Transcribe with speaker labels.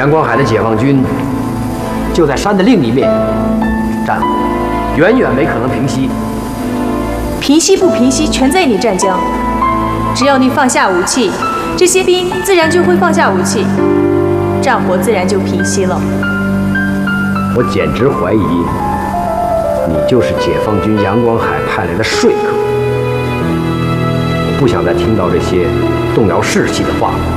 Speaker 1: 阳光海的解放军就在山的另一面，战火远远没可能平息。
Speaker 2: 平息不平息，全在你湛江。只要你放下武器，这些兵自然就会放下武器，战火自然就平息了。
Speaker 1: 我简直怀疑，你就是解放军阳光海派来的说客。我不想再听到这些动摇士气的话了。